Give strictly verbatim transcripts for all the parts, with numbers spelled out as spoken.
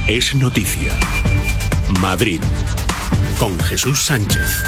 Es noticia. Madrid, con Jesús Sánchez.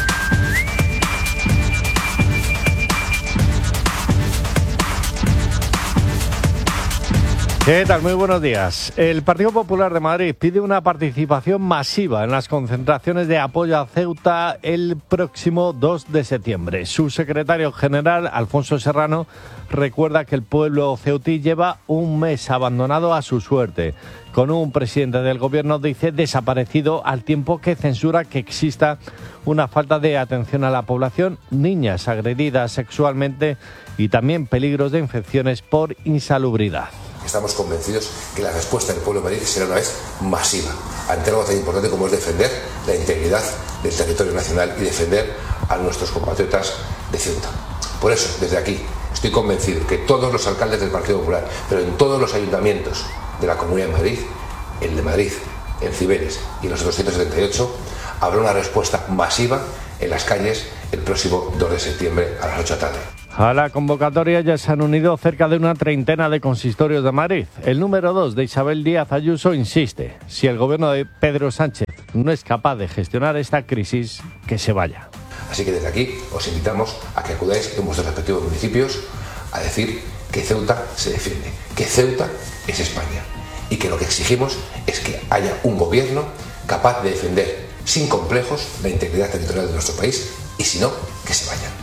¿Qué tal? Muy buenos días. El Partido Popular de Madrid pide una participación masiva en las concentraciones de apoyo a Ceuta el próximo dos de septiembre. Su secretario general, Alfonso Serrano, recuerda que el pueblo ceutí lleva un mes abandonado a su suerte, con un presidente del gobierno, dice, desaparecido, al tiempo que censura que exista una falta de atención a la población, niñas agredidas sexualmente y también peligros de infecciones por insalubridad. Estamos convencidos que la respuesta del pueblo de Madrid será una vez masiva ante algo tan importante como es defender la integridad del territorio nacional y defender a nuestros compatriotas de Ceuta. Por eso, desde aquí, estoy convencido que todos los alcaldes del Partido Popular, pero en todos los ayuntamientos de la Comunidad de Madrid, el de Madrid, en Cibeles y los doscientos setenta y ocho, habrá una respuesta masiva en las calles el próximo dos de septiembre a las ocho de la tarde. A la convocatoria ya se han unido cerca de una treintena de consistorios de Madrid. El número dos de Isabel Díaz Ayuso insiste, si el gobierno de Pedro Sánchez no es capaz de gestionar esta crisis, que se vaya. Así que desde aquí os invitamos a que acudáis en vuestros respectivos municipios a decir que Ceuta se defiende, que Ceuta es España y que lo que exigimos es que haya un gobierno capaz de defender sin complejos la integridad territorial de nuestro país y si no, que se vayan.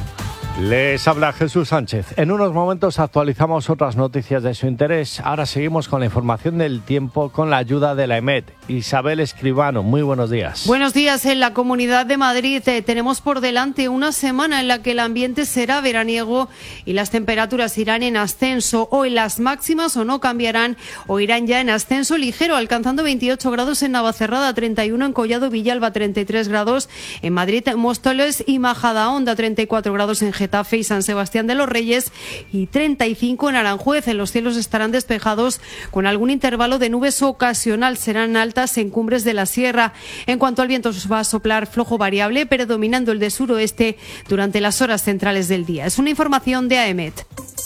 Les habla Jesús Sánchez. En unos momentos actualizamos otras noticias de su interés. Ahora seguimos con la información del tiempo con la ayuda de la EMET. Isabel Escribano, muy buenos días. Buenos días. En la Comunidad de Madrid eh, tenemos por delante una semana en la que el ambiente será veraniego y las temperaturas irán en ascenso. Hoy las máximas o no cambiarán o irán ya en ascenso ligero, alcanzando veintiocho grados en Navacerrada, treinta y uno en Collado Villalba, treinta y tres grados en Madrid, Móstoles y Majadahonda, treinta y cuatro grados en Getafe y San Sebastián de los Reyes y treinta y cinco en Aranjuez. En los cielos estarán despejados con algún intervalo de nubes ocasional. Serán altas en cumbres de la sierra. En cuanto al viento, va a soplar flojo variable, predominando el de suroeste durante las horas centrales del día. Es una información de AEMET.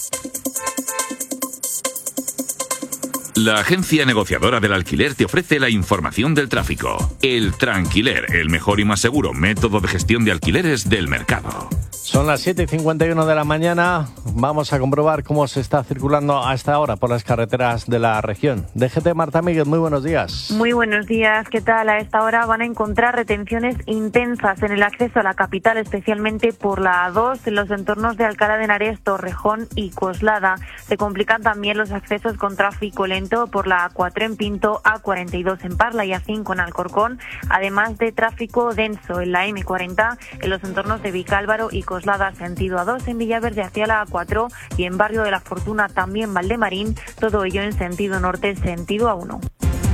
La agencia negociadora del alquiler te ofrece la información del tráfico. El Tranquiler, el mejor y más seguro método de gestión de alquileres del mercado. Son las siete y cincuenta y uno de la mañana. Vamos a comprobar cómo se está circulando hasta ahora por las carreteras de la región. D G T, Marta Míguez, muy buenos días. Muy buenos días. ¿Qué tal? A esta hora van a encontrar retenciones intensas en el acceso a la capital, especialmente por la A dos, en los entornos de Alcalá de Henares, Torrejón y Coslada. Se complican también los accesos con tráfico lento por la A cuatro en Pinto, A cuarenta y dos en Parla y A cinco en Alcorcón, además de tráfico denso en la eme cuarenta, en los entornos de Vicálvaro y Coslada, sentido A dos en Villaverde hacia la A cuatro y en Barrio de la Fortuna también Valdemarín, todo ello en sentido norte, sentido A uno.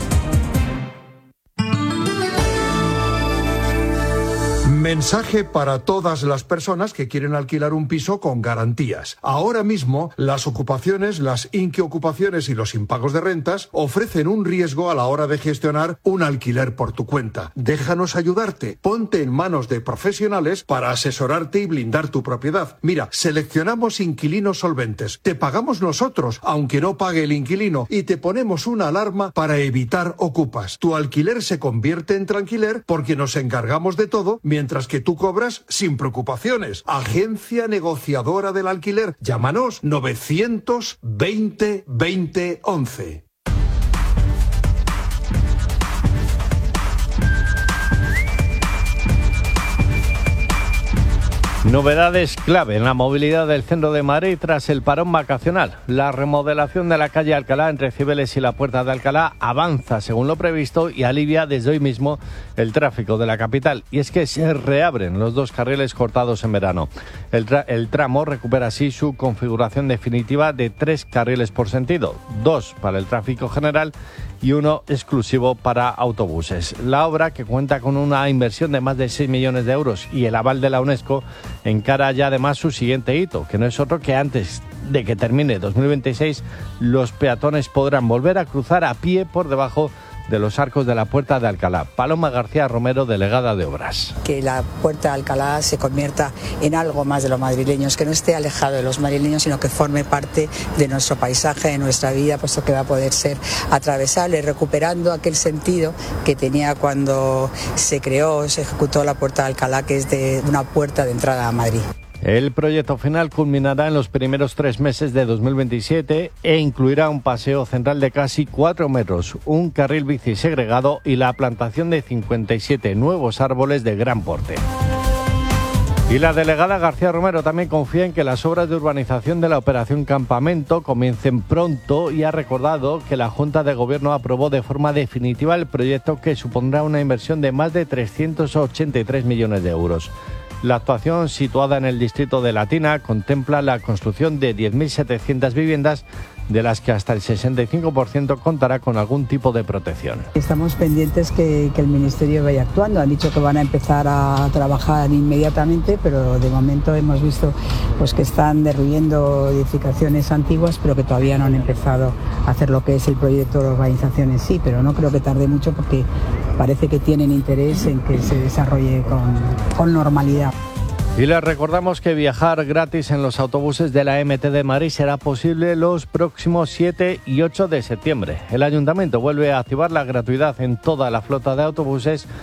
Mensaje para todas las personas que quieren alquilar un piso con garantías. Ahora mismo, las ocupaciones, las inquiocupaciones y los impagos de rentas ofrecen un riesgo a la hora de gestionar un alquiler por tu cuenta. Déjanos ayudarte. Ponte en manos de profesionales para asesorarte y blindar tu propiedad. Mira, seleccionamos inquilinos solventes. Te pagamos nosotros, aunque no pague el inquilino, y te ponemos una alarma para evitar ocupas. Tu alquiler se convierte en tranquiler porque nos encargamos de todo mientras Mientras que tú cobras sin preocupaciones. Agencia negociadora del alquiler. Llámanos novecientos veinte veinte once. Novedades clave en la movilidad del centro de Madrid tras el parón vacacional. La remodelación de la calle Alcalá entre Cibeles y la Puerta de Alcalá avanza según lo previsto y alivia desde hoy mismo el tráfico de la capital. Y es que se reabren los dos carriles cortados en verano. El, tra- el tramo recupera así su configuración definitiva de tres carriles por sentido, dos para el tráfico general y uno exclusivo para autobuses. La obra, que cuenta con una inversión de más de seis millones de euros y el aval de la UNESCO, encara ya además su siguiente hito, que no es otro que antes de que termine dos mil veintiséis, los peatones podrán volver a cruzar a pie por debajo de los arcos de la Puerta de Alcalá. Paloma García Romero, delegada de Obras. Que la Puerta de Alcalá se convierta en algo más de los madrileños, que no esté alejado de los madrileños, sino que forme parte de nuestro paisaje, de nuestra vida, puesto que va a poder ser atravesable, recuperando aquel sentido que tenía cuando se creó, se ejecutó la Puerta de Alcalá, que es de una puerta de entrada a Madrid. El proyecto final culminará en los primeros tres meses de dos mil veintisiete e incluirá un paseo central de casi cuatro metros, un carril bici segregado y la plantación de cincuenta y siete nuevos árboles de gran porte. Y la delegada García Romero también confía en que las obras de urbanización de la Operación Campamento comiencen pronto y ha recordado que la Junta de Gobierno aprobó de forma definitiva el proyecto, que supondrá una inversión de más de trescientos ochenta y tres millones de euros. La actuación, situada en el distrito de Latina, contempla la construcción de diez mil setecientas viviendas, de las que hasta el sesenta y cinco por ciento contará con algún tipo de protección. Estamos pendientes que, que el Ministerio vaya actuando. Han dicho que van a empezar a trabajar inmediatamente, pero de momento hemos visto pues, que están derribando edificaciones antiguas, pero que todavía no han empezado a hacer lo que es el proyecto de urbanización en sí, pero no creo que tarde mucho porque parece que tienen interés en que se desarrolle con, con normalidad. Y les recordamos que viajar gratis en los autobuses de la M T de Madrid será posible los próximos siete y ocho de septiembre. El Ayuntamiento vuelve a activar la gratuidad en toda la flota de autobuses